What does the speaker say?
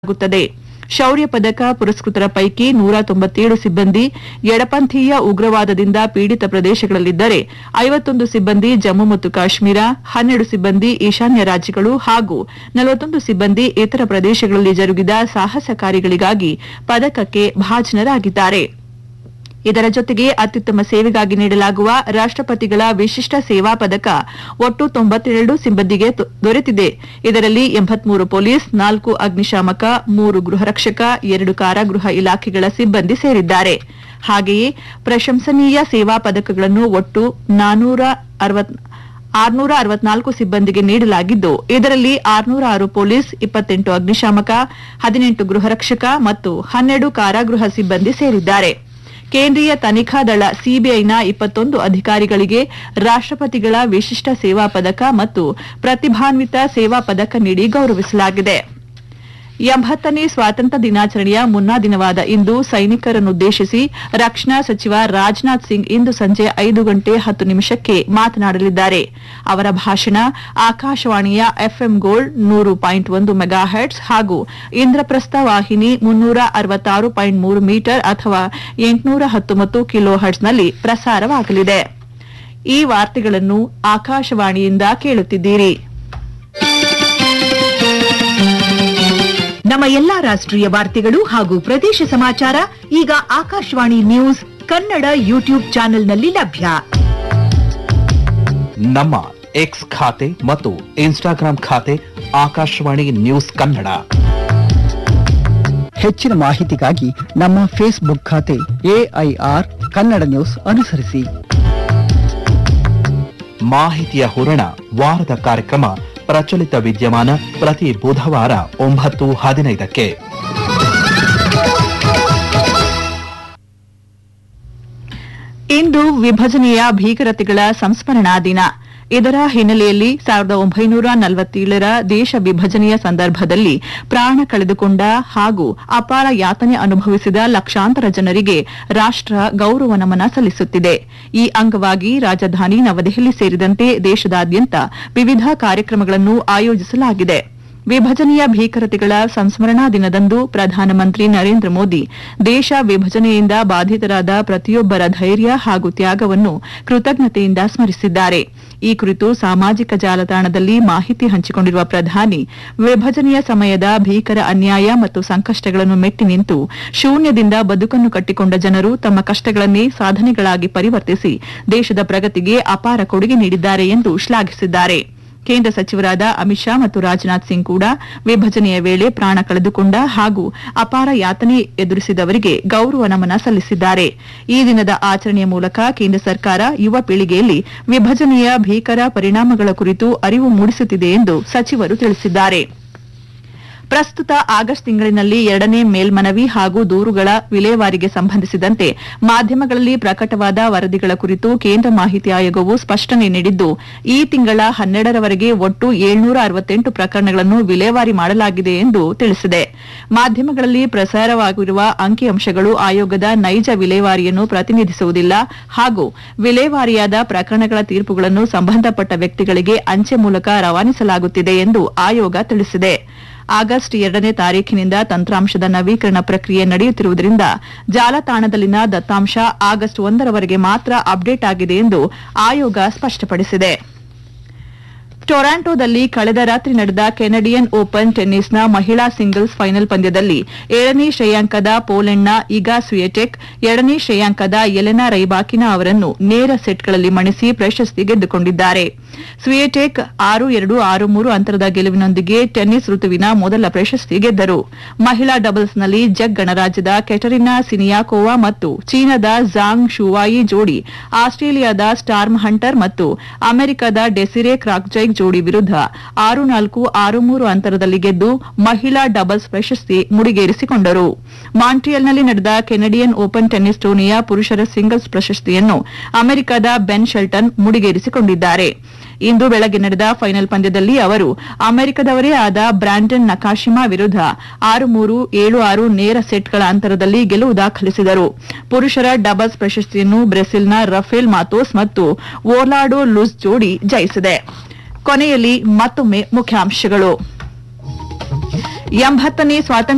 ಆಗುತ್ತದೆ. ಶೌರ್ಯ ಪದಕ ಪುರಸ್ಕೃತರ ಪೈಕಿ 197 ಸಿಬ್ಬಂದಿ ಎಡಪಂಥೀಯ ಉಗ್ರವಾದದಿಂದ ಪೀಡಿತ ಪ್ರದೇಶಗಳಲ್ಲಿದ್ದರೆ 51 ಸಿಬ್ಬಂದಿ ಜಮ್ಮು ಮತ್ತು ಕಾಶ್ಮೀರ, 12 ಸಿಬ್ಬಂದಿ ಈಶಾನ್ಯ ರಾಜ್ಯಗಳು ಹಾಗೂ 41 ಸಿಬ್ಬಂದಿ ಇತರ ಪ್ರದೇಶಗಳಲ್ಲಿ ಜರುಗಿದ ಸಾಹಸ ಕಾರ್ಯಗಳಿಗಾಗಿ ಪದಕಕ್ಕೆ ಭಾಜನರಾಗಿದ್ದಾರೆ. ಇದರ ಜೊತೆಗೆ ಅತ್ಯುತ್ತಮ ಸೇವೆಗಾಗಿ ನೀಡಲಾಗುವ ರಾಷ್ಟಪತಿಗಳ ವಿಶಿಷ್ಟ ಸೇವಾ ಪದಕ ಒಟ್ಟು 92 ಸಿಬ್ಬಂದಿಗೆ ದೊರೆತಿದೆ. ಇದರಲ್ಲಿ 83 ಪೊಲೀಸ್, 4 ಅಗ್ನಿಶಾಮಕ, 3 ಗೃಹರಕ್ಷಕ, 2 ಕಾರಾಗೃಹ ಇಲಾಖೆಗಳ ಸಿಬ್ಬಂದಿ ಸೇರಿದ್ದಾರೆ. ಹಾಗೆಯೇ ಪ್ರಶಂಸನೀಯ ಸೇವಾ ಪದಕಗಳನ್ನು ಒಟ್ಟು 664 ಸಿಬ್ಬಂದಿಗೆ ನೀಡಲಾಗಿದ್ದು, ಇದರಲ್ಲಿ 606 ಪೊಲೀಸ್, 28 ಅಗ್ನಿಶಾಮಕ, 18 ಗೃಹರಕ್ಷಕ ಮತ್ತು 12 ಕಾರಾಗೃಹ ಸಿಬ್ಬಂದಿ ಸೇರಿದ್ದಾರೆ. ಕೇಂದ್ರೀಯ ತನಿಖಾ ದಳ ಸಿಬಿಐನ 21 ಅಧಿಕಾರಿಗಳಿಗೆ ರಾಷ್ಟಪತಿಗಳ ವಿಶಿಷ್ಟ ಸೇವಾ ಪದಕ ಮತ್ತು ಪ್ರತಿಭಾನ್ವಿತ ಸೇವಾ ಪದಕ ನೀಡಿ ಗೌರವಿಸಲಾಗಿದೆ. 80ನೇ ಸ್ವಾತಂತ್ರ್ಯ ದಿನಾಚರಣೆಯ ಮುನ್ನಾ ದಿನವಾದ ಇಂದು ಸೈನಿಕರನ್ನುದ್ದೇಶಿಸಿ ರಕ್ಷಣಾ ಸಚಿವ ರಾಜನಾಥ್ ಸಿಂಗ್ ಇಂದು ಸಂಜೆ 5:10 ಮಾತನಾಡಲಿದ್ದಾರೆ. ಅವರ ಭಾಷಣ ಆಕಾಶವಾಣಿಯ ಎಫ್ಎಂ ಗೋಲ್ಡ್ 100.1 ಮೆಗಾಹೆರ್ಟ್ಸ್ ಹಾಗೂ ಇಂದ್ರಪ್ರಸ್ಥ ವಾಹಿನಿ 366.3 ಮೀಟರ್ ಅಥವಾ 819 ಕಿಲೋ ಹರ್ಟ್ಸ್ನಲ್ಲಿ ಪ್ರಸಾರವಾಗಲಿದೆ. ಈ ವಾರ್ತೆಗಳನ್ನು ಆಕಾಶವಾಣಿಯಿಂದ ಕೇಳುತ್ತಿದ್ದೀರಿ. ನಮ್ಮ ಎಲ್ಲಾ ರಾಷ್ಟ್ರೀಯ ವಾರ್ತೆಗಳು ಹಾಗೂ ಪ್ರದೇಶ ಸಮಾಚಾರ ಈಗ ಆಕಾಶವಾಣಿ ನ್ಯೂಸ್ ಕನ್ನಡ ಯೂಟ್ಯೂಬ್ ಚಾನೆಲ್ನಲ್ಲಿ ಲಭ್ಯ. ನಮ್ಮ ಎಕ್ಸ್ ಖಾತೆ ಮತ್ತು ಇನ್ಸ್ಟಾಗ್ರಾಂ ಖಾತೆ ಆಕಾಶವಾಣಿ ನ್ಯೂಸ್ ಕನ್ನಡ. ಹೆಚ್ಚಿನ ಮಾಹಿತಿಗಾಗಿ ನಮ್ಮ ಫೇಸ್ಬುಕ್ ಖಾತೆ AIR ಕನ್ನಡ ನ್ಯೂಸ್ ಅನುಸರಿಸಿ. ಮಾಹಿತಿಯ ಹೂರಣ ವಾರದ ಕಾರ್ಯಕ್ರಮ ಪ್ರಚಲಿತ ವಿದ್ಯಮಾನ ಪ್ರತಿ ಬುಧವಾರ 9:15ಕ್ಕೆ. ಇಂದು ವಿಭಜನೆಯ ಭೀಕರತೆಗಳ ಸಂಸ್ಮರಣಾ ದಿನ. ಇದರ ಹಿನ್ನೆಲೆಯಲ್ಲಿ 1947ರ ದೇಶ ವಿಭಜನೆಯ ಸಂದರ್ಭದಲ್ಲಿ ಪ್ರಾಣ ಕಳೆದುಕೊಂಡ ಹಾಗೂ ಅಪಾರ ಯಾತನೆ ಅನುಭವಿಸಿದ ಲಕ್ಷಾಂತರ ಜನರಿಗೆ ರಾಷ್ಟ್ರ ಗೌರವ ನಮನ ಸಲ್ಲಿಸುತ್ತಿದೆ. ಈ ಅಂಗವಾಗಿ ರಾಜಧಾನಿ ನವದೆಹಲಿ ಸೇರಿದಂತೆ ದೇಶದಾದ್ಯಂತ ವಿವಿಧ ಕಾರ್ಯಕ್ರಮಗಳನ್ನು ಆಯೋಜಿಸಲಾಗಿದೆ. ವಿಭಜನೆಯ ಭೀಕರತೆಗಳ ಸಂಸ್ಮರಣಾ ದಿನದಂದು ಪ್ರಧಾನಮಂತ್ರಿ ನರೇಂದ್ರ ಮೋದಿ ದೇಶ ವಿಭಜನೆಯಿಂದ ಬಾಧಿತರಾದ ಪ್ರತಿಯೊಬ್ಬರ ಧೈರ್ಯ ಹಾಗೂ ತ್ಯಾಗವನ್ನು ಕೃತಜ್ಞತೆಯಿಂದ ಸ್ಮರಿಸಿದ್ದಾರೆ. ಈ ಕುರಿತು ಸಾಮಾಜಿಕ ಜಾಲತಾಣದಲ್ಲಿ ಮಾಹಿತಿ ಹಂಚಿಕೊಂಡಿರುವ ಪ್ರಧಾನಿ, ವಿಭಜನೆಯ ಸಮಯದ ಭೀಕರ ಅನ್ಯಾಯ ಮತ್ತು ಸಂಕಷ್ಟಗಳನ್ನು ಮೆಟ್ಟಿ ನಿಂತು ಶೂನ್ಯದಿಂದ ಬದುಕನ್ನು ಕಟ್ಟಿಕೊಂಡ ಜನರು ತಮ್ಮ ಕಷ್ಟಗಳನ್ನೇ ಸಾಧನೆಗಳಾಗಿ ಪರಿವರ್ತಿಸಿ ದೇಶದ ಪ್ರಗತಿಗೆ ಅಪಾರ ಕೊಡುಗೆ ನೀಡಿದ್ದಾರೆ ಎಂದು ಶ್ಲಾಘಿಸಿದ್ದಾರೆ. ಕೇಂದ್ರ ಸಚಿವರಾದ ಅಮಿತ್ ಶಾ ಮತ್ತು ರಾಜನಾಥ್ ಸಿಂಗ್ ಕೂಡ ವಿಭಜನೆಯ ವೇಳೆ ಪ್ರಾಣ ಕಳೆದುಕೊಂಡ ಹಾಗೂ ಅಪಾರ ಯಾತನೆ ಎದುರಿಸಿದವರಿಗೆ ಗೌರವ ನಮನ ಸಲ್ಲಿಸಿದ್ದಾರೆ. ಈ ದಿನದ ಆಚರಣೆಯ ಮೂಲಕ ಕೇಂದ್ರ ಸರ್ಕಾರ ಯುವ ಪೀಳಿಗೆಯಲ್ಲಿ ವಿಭಜನೆಯ ಭೀಕರ ಪರಿಣಾಮಗಳ ಕುರಿತು ಅರಿವು ಮೂಡಿಸುತ್ತಿದೆ ಎಂದು ಸಚಿವರು ತಿಳಿಸಿದ್ದಾರೆ. ಪ್ರಸ್ತುತ ಆಗಸ್ಟ್ ತಿಂಗಳಿನಲ್ಲಿ 2ನೇ ಮೇಲ್ಮನವಿ ಹಾಗೂ ದೂರುಗಳ ವಿಲೇವಾರಿಗೆ ಸಂಬಂಧಿಸಿದಂತೆ ಮಾಧ್ಯಮಗಳಲ್ಲಿ ಪ್ರಕಟವಾದ ವರದಿಗಳ ಕುರಿತು ಕೇಂದ್ರ ಮಾಹಿತಿ ಆಯೋಗವು ಸ್ಪಷ್ಟನೆ ನೀಡಿದ್ದು, ಈ ತಿಂಗಳ 12ರವರೆಗೆ ಒಟ್ಟು 768 ಪ್ರಕರಣಗಳನ್ನು ವಿಲೇವಾರಿ ಮಾಡಲಾಗಿದೆ ಎಂದು ತಿಳಿಸಿದೆ. ಮಾಧ್ಯಮಗಳಲ್ಲಿ ಪ್ರಸಾರವಾಗಿರುವ ಅಂಕಿಅಂಶಗಳು ಆಯೋಗದ ನೈಜ ವಿಲೇವಾರಿಯನ್ನು ಪ್ರತಿನಿಧಿಸುವುದಿಲ್ಲ ಹಾಗೂ ವಿಲೇವಾರಿಯಾದ ಪ್ರಕರಣಗಳ ತೀರ್ಪುಗಳನ್ನು ಸಂಬಂಧಪಟ್ಟ ವ್ಯಕ್ತಿಗಳಿಗೆ ಅಂಚೆ ಮೂಲಕ ರವಾನಿಸಲಾಗುತ್ತಿದೆ ಎಂದು ಆಯೋಗ ತಿಳಿಸಿದೆ. ಆಗಸ್ಟ್ 2ನೇ ತಾರೀಖಿನಿಂದ ತಂತ್ರಾಂಶದ ನವೀಕರಣ ಪ್ರಕ್ರಿಯೆ ನಡೆಯುತ್ತಿರುವುದರಿಂದ ಜಾಲತಾಣದಲ್ಲಿನ ದತ್ತಾಂಶ ಆಗಸ್ಟ್ 1ರವರೆಗೆ ಮಾತ್ರ ಅಪ್ಡೇಟ್ ಆಗಿದೆ ಎಂದು ಆಯೋಗ ಸ್ಪಷ್ಟಪಡಿಸಿದೆ. ಟೊರಾಂಟೊದಲ್ಲಿ ಕಳೆದ ರಾತ್ರಿ ನಡೆದ ಕೆನಡಿಯನ್ ಓಪನ್ ಟೆನ್ನಿಸ್ನ ಮಹಿಳಾ ಸಿಂಗಲ್ಸ್ ಫೈನಲ್ ಪಂದ್ಯದಲ್ಲಿ 7ನೇ ಶ್ರೇಯಾಂಕದ ಪೋಲೆಂಡ್ನ ಇಗಾ ಸ್ವಿಯಟೆಕ್ 2ನೇ ಶ್ರೇಯಾಂಕದ ಯೆಲೆನಾ ರೈಬಾಕಿನಾ ಅವರನ್ನು ನೇರ ಸೆಟ್ಗಳಲ್ಲಿ ಮಣಿಸಿ ಪ್ರಶಸ್ತಿ ಗೆದ್ದುಕೊಂಡಿದ್ದಾರೆ. ಸ್ವಿಯಟೆಕ್ 6-2, 6-3 ಅಂತರದ ಗೆಲುವಿನೊಂದಿಗೆ ಟೆನ್ನಿಸ್ ಋತುವಿನ ಮೊದಲ ಪ್ರಶಸ್ತಿ ಗೆದ್ದರು. ಮಹಿಳಾ ಡಬಲ್ಸ್ನಲ್ಲಿ ಜೆಕ್ ಗಣರಾಜ್ಯದ ಕೆಟರಿನಾ ಸಿನಿಯಾಕೋವಾ ಮತ್ತು ಚೀನಾದ ಝಾಂಗ್ ಶುವಾಯಿ ಜೋಡಿ ಆಸ್ಟ್ರೇಲಿಯಾದ ಸ್ಟಾರ್ಮ್ ಹಂಟರ್ ಮತ್ತು ಅಮೆರಿಕದ ಡೆಸಿರೆ ಕ್ರಾಕ್ಜೈಕ್ ಜೋಡಿ ವಿರುದ್ಧ 6-4, 6-3 ಅಂತರದಲ್ಲಿ ಗೆದ್ದು ಮಹಿಳಾ ಡಬಲ್ಸ್ ಪ್ರಶಸ್ತಿ ಮುಡಿಗೇರಿಸಿಕೊಂಡರು. ಮಾಂಟ್ರಿಯಲ್ನಲ್ಲಿ ನಡೆದ ಕೆನಡಿಯನ್ ಓಪನ್ ಟೆನ್ನಿಸ್ ಟೂರ್ನಿಯ ಪುರುಷರ ಸಿಂಗಲ್ಸ್ ಪ್ರಶಸ್ತಿಯನ್ನು ಅಮೆರಿಕದ ಬೆನ್ ಶೆಲ್ಟನ್ ಮುಡಿಗೇರಿಸಿಕೊಂಡಿದ್ದಾರೆ. ಇಂದು ಬೆಳಗ್ಗೆ ನಡೆದ ಫೈನಲ್ ಪಂದ್ಯದಲ್ಲಿ ಅವರು ಅಮೆರಿಕದವರೇ ಆದ ಬ್ರಾಂಡನ್ ನಕಾಶಿಮಾ ವಿರುದ್ಧ 6-3, 7-6 ನೇರ ಸೆಟ್ಗಳ ಅಂತರದಲ್ಲಿ ಗೆಲುವು ದಾಖಲಿಸಿದರು. ಪುರುಷರ ಡಬಲ್ಸ್ ಪ್ರಶಸ್ತಿಯನ್ನು ಬ್ರೆಜಿಲ್ನ ರಫೇಲ್ ಮಾತೋಸ್ ಮತ್ತು ಓರ್ಲಾಡೋ ಲುಸ್ ಜೋಡಿ ಜಯಿಸಿದೆ. ಕೊನೆಯಲ್ಲಿ ಮತ್ತೊಮ್ಮೆ ಮುಖ್ಯಾಂಶಗಳು. 80ನೇ ಸ್ವಾತಂತ್ರ್ಯ